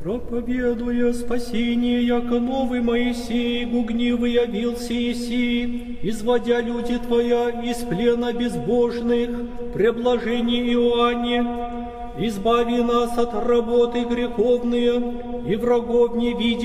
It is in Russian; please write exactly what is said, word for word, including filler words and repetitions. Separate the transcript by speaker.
Speaker 1: проповедуя спасение, яко новый Моисей, гугнивый явился Иси, изводя люди Твоя из плена безбожных, преблажение Иоанне, избави нас от работы греховные и врагов не видя.